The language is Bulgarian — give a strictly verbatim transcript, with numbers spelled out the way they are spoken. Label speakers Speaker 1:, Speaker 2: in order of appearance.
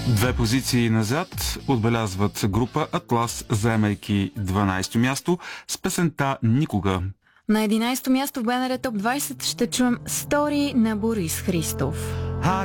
Speaker 1: Две позиции назад отбелязват група Атлас, заемайки дванайсето място с песента "Никога".
Speaker 2: На единайсето място в БНР Топ двайсет ще чуем "Стори" на Борис Христов.